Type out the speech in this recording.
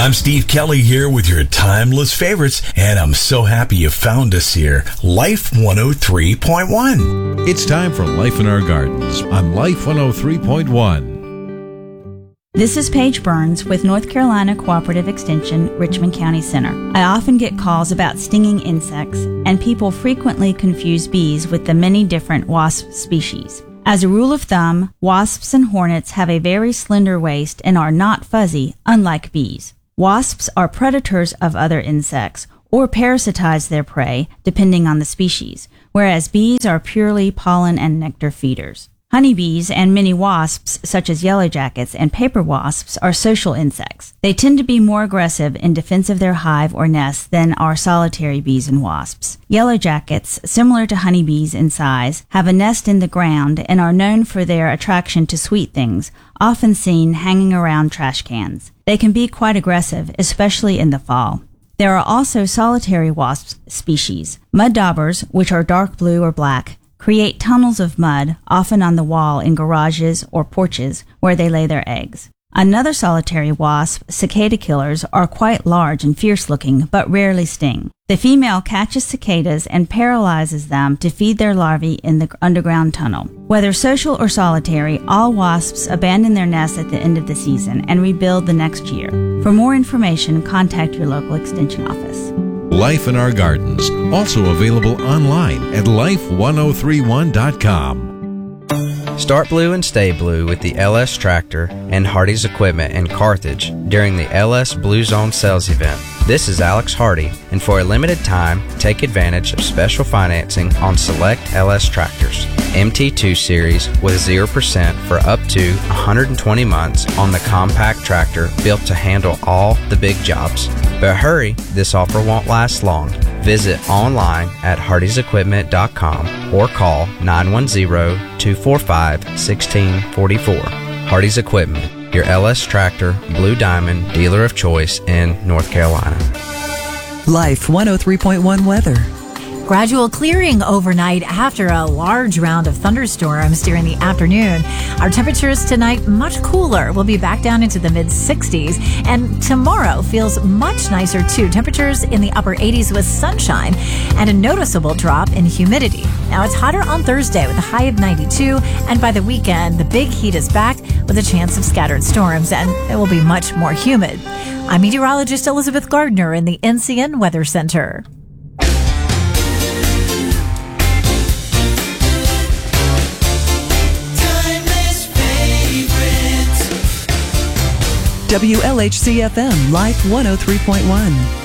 I'm Steve Kelly here with your timeless favorites, and I'm so happy you found us here. Life 103.1. It's time for Life in Our Gardens on Life 103.1. This is Paige Burns with North Carolina Cooperative Extension, Richmond County Center. I often get calls about stinging insects, and people frequently confuse bees with the many different wasp species. As a rule of thumb, wasps and hornets have a very slender waist and are not fuzzy, unlike bees. Wasps are predators of other insects or parasitize their prey, depending on the species, whereas bees are purely pollen and nectar feeders. Honeybees and many wasps, such as yellow jackets and paper wasps, are social insects. They tend to be more aggressive in defense of their hive or nest than are solitary bees and wasps. Yellow jackets, similar to honeybees in size, have a nest in the ground and are known for their attraction to sweet things, often seen hanging around trash cans. They can be quite aggressive, especially in the fall. There are also solitary wasp species. Mud daubers, which are dark blue or black, create tunnels of mud, often on the wall in garages or porches, where they lay their eggs. Another solitary wasp, cicada killers, are quite large and fierce-looking, but rarely sting. The female catches cicadas and paralyzes them to feed their larvae in the underground tunnel. Whether social or solitary, all wasps abandon their nests at the end of the season and rebuild the next year. For more information, contact your local extension office. Life in Our Gardens, also available online at life1031.com. Start blue and stay blue with the LS Tractor and Hardy's Equipment in Carthage during the LS Blue Zone sales event. This is Alex Hardy, and for a limited time, take advantage of special financing on select LS tractors. MT2 series with 0% for up to 120 months on the compact tractor built to handle all the big jobs. But hurry, this offer won't last long. Visit online at hardysequipment.com or call 910-245-1644. Hardy's Equipment, your LS Tractor Blue Diamond dealer of choice in North Carolina. Life 103.1 weather. Gradual clearing overnight after a large round of thunderstorms during the afternoon. Our temperatures tonight much cooler. We'll be back down into the mid-60s. And tomorrow feels much nicer too. Temperatures in the upper 80s with sunshine and a noticeable drop in humidity. Now it's hotter on Thursday with a high of 92. And by the weekend, the big heat is back with a chance of scattered storms, and it will be much more humid. I'm meteorologist Elizabeth Gardner in the NCN Weather Center. WLHC-FM, Life 103.1.